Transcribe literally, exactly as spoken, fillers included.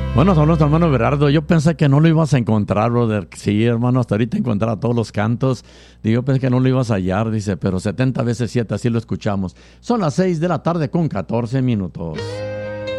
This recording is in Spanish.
Bueno, saludos, hermano Berardo. Yo pensé que no lo ibas a encontrar, brother. Sí, hermano, hasta ahorita encontrar todos los cantos. Yo pensé que no lo ibas a hallar, dice, pero setenta veces siete, así lo escuchamos. Son las seis de la tarde con catorce minutos.